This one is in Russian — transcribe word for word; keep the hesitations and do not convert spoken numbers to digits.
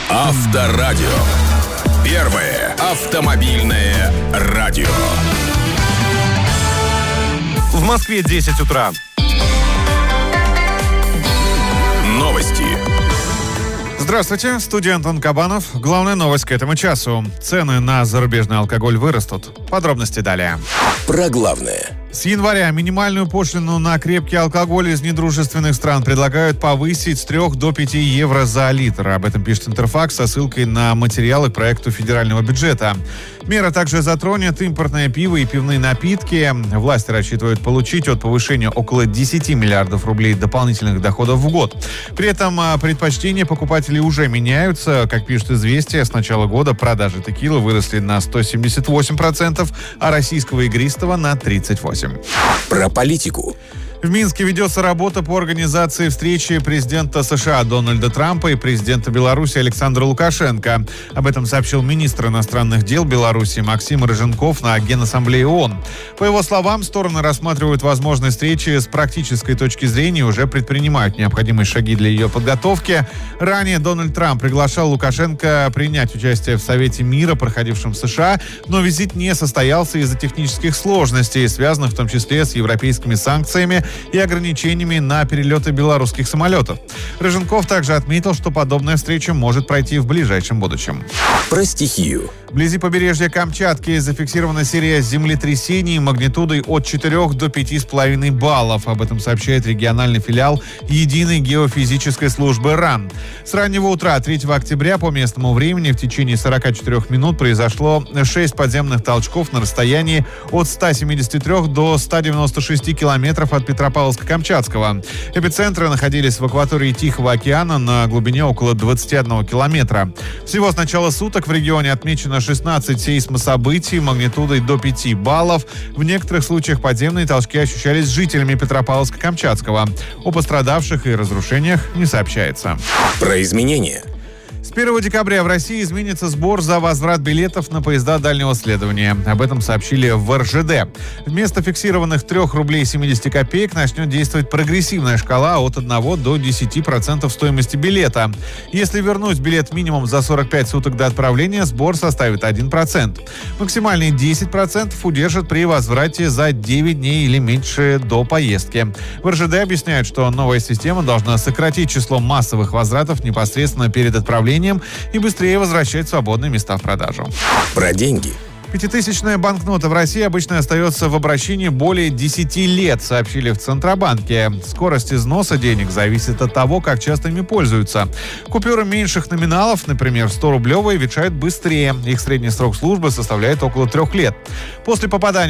Авторадио. Первое автомобильное радио. В Москве десять утра. Новости. Здравствуйте, в студии Антон Кабанов. Главная новость к этому часу. Цены на зарубежный алкоголь вырастут. Подробности далее. Про главное. С января минимальную пошлину на крепкий алкоголь из недружественных стран предлагают повысить с трёх до пяти евро за литр. Об этом пишет Интерфакс со ссылкой на материалы к проекту федерального бюджета. Мера также затронет импортное пиво и пивные напитки. Власти рассчитывают получить от повышения около десяти миллиардов рублей дополнительных доходов в год. При этом предпочтения покупателей уже меняются. Как пишет «Известия», с начала года продажи текилы выросли на сто семьдесят восемь процентов, а российского игристого на тридцать восемь процентов. Про политику. В Минске ведется работа по организации встречи президента США Дональда Трампа и президента Беларуси Александра Лукашенко. Об этом сообщил министр иностранных дел Беларуси Максим Рыженков на Генассамблее ООН. По его словам, стороны рассматривают возможность встречи с практической точки зрения и уже предпринимают необходимые шаги для ее подготовки. Ранее Дональд Трамп приглашал Лукашенко принять участие в Совете мира, проходившем в США, но визит не состоялся из-за технических сложностей, связанных в том числе с европейскими санкциями и ограничениями на перелеты белорусских самолетов. Рыженков также отметил, что подобная встреча может пройти в ближайшем будущем. Про стихию. Вблизи побережья Камчатки зафиксирована серия землетрясений магнитудой от четырёх до пяти с половиной баллов. Об этом сообщает региональный филиал Единой геофизической службы РАН. С раннего утра третьего октября по местному времени в течение сорока четырёх минут произошло шесть подземных толчков на расстоянии от ста семидесяти трёх до ста девяноста шести километров от Петропавловска-Камчатского. Эпицентры находились в акватории Тихого океана на глубине около двадцати одного километра. Всего с начала суток в регионе отмечено шестнадцать сейсмособытий магнитудой до пяти баллов. В некоторых случаях подземные толчки ощущались жителями Петропавловска-Камчатского. О пострадавших и разрушениях не сообщается. Про изменения. С первого декабря в России изменится сбор за возврат билетов на поезда дальнего следования. Об этом сообщили в эр жэ дэ. Вместо фиксированных трёх рублей семидесяти копеек начнет действовать прогрессивная шкала от одного до десяти процентов стоимости билета. Если вернуть билет минимум за сорок пять суток до отправления, сбор составит один процент. Максимальные десять процентов удержат при возврате за девять дней или меньше до поездки. В эр жэ дэ объясняют, что новая система должна сократить число массовых возвратов непосредственно перед отправлением и быстрее возвращать свободные места в продажу. Про деньги. Пятитысячная банкнота в России обычно остается в обращении более десяти лет, сообщили в Центробанке. Скорость износа денег зависит от того, как часто ими пользуются. Купюры меньших номиналов, например, сто рублевые, ветшают быстрее. Их средний срок службы составляет около трех лет. После попадания